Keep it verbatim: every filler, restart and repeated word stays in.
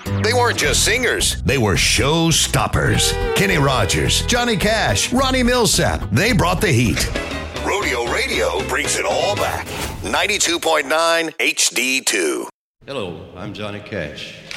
They weren't just singers, they were show stoppers. Kenny Rogers, Johnny Cash, Ronnie Millsap, they brought the heat. Rodeo Radio brings it all back. ninety-two point nine H D two. Hello, I'm Johnny Cash.